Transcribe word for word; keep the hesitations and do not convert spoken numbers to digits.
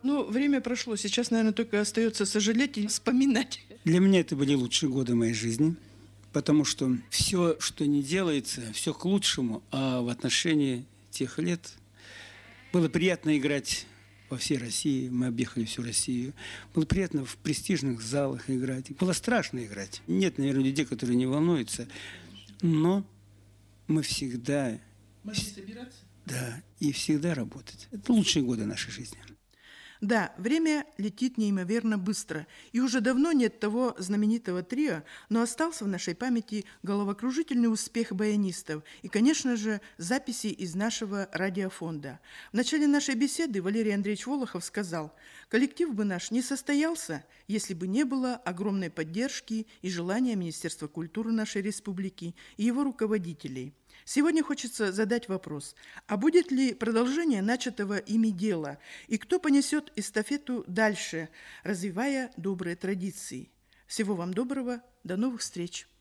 Ну, время прошло, сейчас, наверное, только остается сожалеть и вспоминать. Для меня это были лучшие годы моей жизни, потому что все, что не делается, все к лучшему, а в отношении тех лет было приятно играть по всей России, мы объехали всю Россию. Было приятно в престижных залах играть. Было страшно играть. Нет, наверное, людей, которые не волнуются, но мы всегда... Могли собираться? Да, и всегда работать. Это лучшие годы нашей жизни. Да, время летит неимоверно быстро, и уже давно нет того знаменитого трио, но остался в нашей памяти головокружительный успех баянистов и, конечно же, записи из нашего радиофонда. В начале нашей беседы Валерий Андреевич Волохов сказал: «Коллектив бы наш не состоялся, если бы не было огромной поддержки и желания Министерства культуры нашей республики и его руководителей». Сегодня хочется задать вопрос: а будет ли продолжение начатого ими дела, и кто понесет эстафету дальше, развивая добрые традиции? Всего вам доброго, до новых встреч!